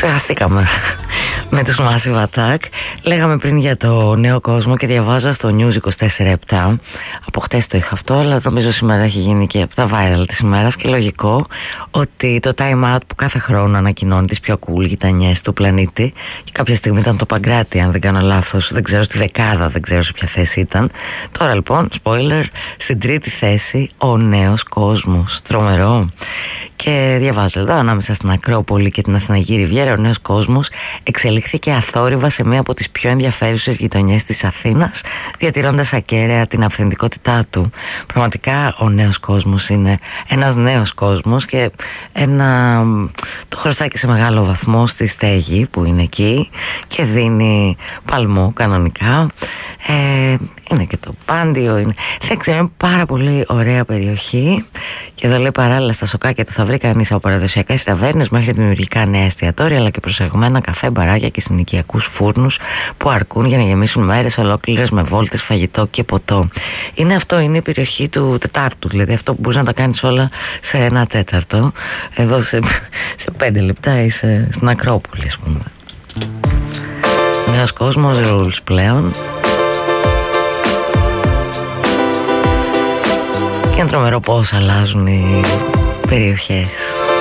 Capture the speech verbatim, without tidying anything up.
Ξεχαστήκαμε με τους Massive Attack. Λέγαμε πριν για το νέο κόσμο και διαβάζα στο News είκοσι τέσσερα επτά. Από χτες το είχα αυτό, αλλά νομίζω σήμερα έχει γίνει και από τα viral της ημέρας. Και λογικό ότι το Time Out που κάθε χρόνο ανακοινώνει τις πιο cool γειτονιές του πλανήτη, και κάποια στιγμή ήταν το Παγκράτη, αν δεν κάνω λάθος, δεν ξέρω στη δεκάδα, δεν ξέρω σε ποια θέση ήταν. Τώρα λοιπόν, spoiler, στην τρίτη θέση ο νέος κόσμος. Τρομερό. Και διαβάζω εδώ, ανάμεσα στην Ακρόπολη και την Αθηναϊκή Ριβιέρα, ο νέος κόσμος εξελίχθηκε αθόρυβα σε μία από τις πιο ενδιαφέρουσες γειτονιές της Αθήνας, διατηρώντας ακέραια την αυθεντικότητά του. Πραγματικά ο νέος κόσμος είναι ένας νέος κόσμος και ένα... το χρωστάει και σε μεγάλο βαθμό στη στέγη που είναι εκεί και δίνει παλμό κανονικά. Ε, είναι και το Πάντιο, είναι... δεν ξέρω, είναι πάρα πολύ ωραία περιοχή. Και εδώ λέει παράλληλα στα σοκάκια του θα βρει κανείς από παραδοσιακές ταβέρνες μέχρι δημιουργικά νέα εστιατόρια, αλλά και προσεγμένα καφέ, μπαράκια και συνοικιακούς φούρνους που αρκούν για να γεμίσουν μέρες ολόκληρες με βόλτες, φαγητό και ποτό. Είναι αυτό, είναι η περιοχή του Τετάρτου, δηλαδή αυτό που μπορείς να τα κάνεις όλα σε ένα τέταρτο. Εδώ σε, σε πέντε λεπτά είσαι στην Ακρόπολη, ας πούμε. Νέος κόσμος, rules πλέον. Και είναι τρομερό πώς αλλάζουν οι περιοχές.